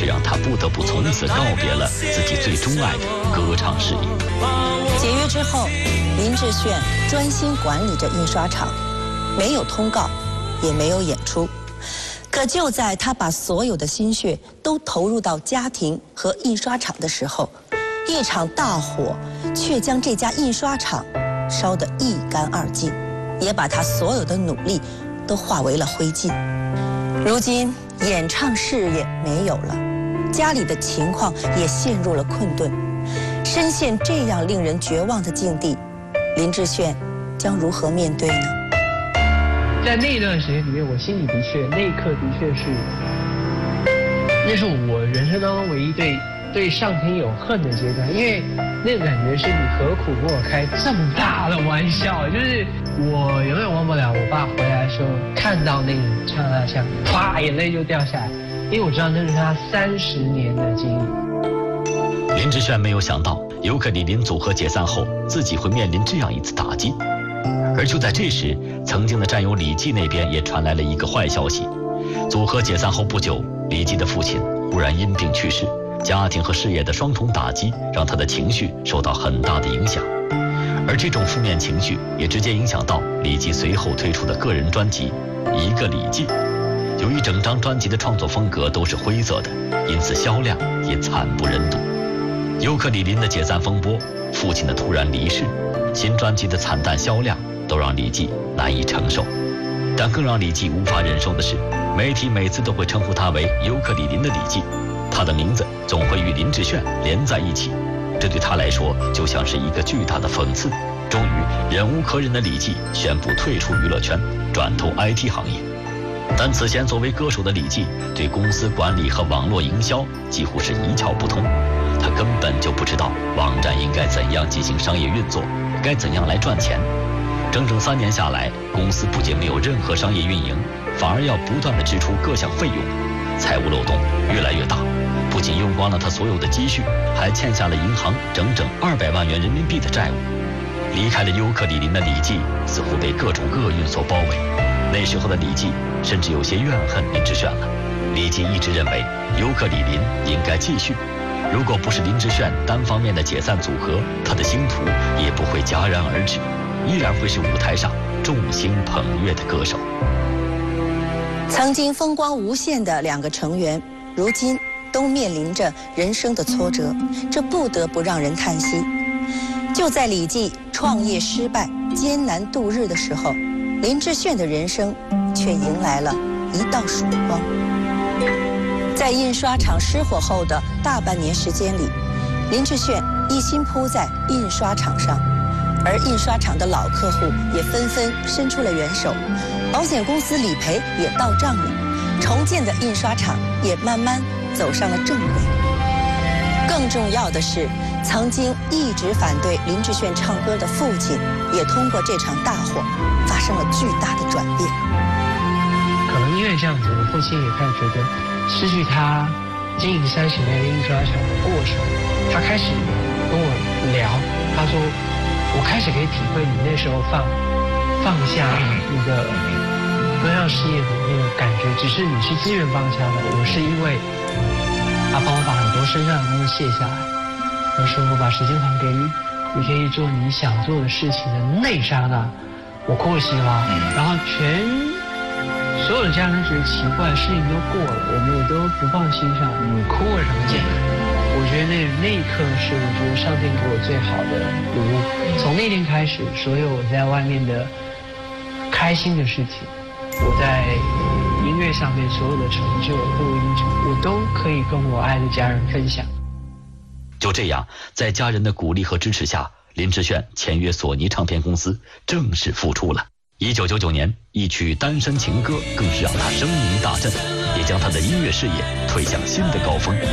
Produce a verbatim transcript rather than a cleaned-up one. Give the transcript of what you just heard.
却让他不得不从此告别了自己最钟爱的歌唱事业。 解约之后，林志炫专心管理着印刷厂，没有通告，也没有演出。可就在他把所有的心血都投入到家庭和印刷厂的时候，一场大火却将这家印刷厂烧得一干二净，也把他所有的努力都化为了灰烬。如今演唱事业没有了，家里的情况也陷入了困顿。深陷这样令人绝望的境地，林志炫将如何面对呢？ 在那一段时间里面，我心里的确，那一刻的确是，那是我人生当中唯一对对上天有恨的阶段，因为那个感觉是你何苦跟我开这么大的玩笑？就是我永远忘不了我爸回来的时候，看到那个刹那像，啪，眼泪就掉下来，因为我知道那是他三十年的经历。 林志炫没有想到，尤克里林组合解散后，自己会面临这样一次打击。而就在这时，曾经的战友李记那边也传来了一个坏消息：组合解散后不久，李记的父亲忽然因病去世，家庭和事业的双重打击让他的情绪受到很大的影响。而这种负面情绪也直接影响到李记随后推出的个人专辑《一个李记》。由于整张专辑的创作风格都是灰色的，因此销量也惨不忍睹。尤克里林的解散风波，父亲的突然离世，新专辑的惨淡销量，都让李记难以承受。但更让李记无法忍受的是，媒体每次都会称呼他为尤克里林的李记，他的名字总会与林志炫连在一起，这对他来说就像是一个巨大的讽刺。终于忍无可忍的李记宣布退出娱乐圈，转投 I T 行业。但此前作为歌手的李记对公司管理和网络营销几乎是一窍不通，他根本就不知道网站应该怎样进行商业运作，该怎样来赚钱。整整三年下来，公司不仅没有任何商业运营，反而要不断的支出各项费用，财务漏洞越来越大，不仅用光了他所有的积蓄，还欠下了银行整整二百万元人民币的债务。离开了尤克里林的李记似乎被各种厄运所包围，那时候的李记甚至有些怨恨林志炫了。李记一直认为尤克里林应该继续，如果不是林志炫单方面的解散组合，他的星途也不会戛然而止，依然会是舞台上众星捧月的歌手。 曾经风光无限的两个成员，如今都面临着人生的挫折，这不得不让人叹息。就在李记创业失败、艰难度日的时候，林志炫的人生却迎来了一道曙光。在印刷厂失火后的大半年时间里，林志炫一心扑在印刷厂上，而印刷厂的老客户也纷纷伸出了援手，保险公司理赔也到账了，重建的印刷厂也慢慢走上了正轨。更重要的是，曾经一直反对林志炫唱歌的父亲，也通过这场大火发生了巨大的转变。 可能因为这样子，我父亲也开始觉得失去他经营三十年的印刷厂的过程，他开始跟我聊，他说我开始可以体会你那时候放放下你的歌唱事业的那个感觉，只是你是自愿放下的，我是因为他帮我把很多身上的东西卸下来，他说我把时间还给你，你可以做你想做的事情的那一刹那，我哭了稀里哗啦，然后全所有的家人觉得奇怪，事情都过了，我们也都不放心上，你哭了什么劲？我觉得那那一刻是我觉得上天给我最好的礼物。从那天开始，所有我在外面的开心的事情，我在音乐上面所有的成就、录音成就，我都可以跟我爱的家人分享。 就这样，在家人的鼓励和支持下，林志炫签约索尼唱片公司，正式复出了。一九九九年，一曲《单身情歌》更是让他声名大振，也将他的音乐事业推向新的高峰。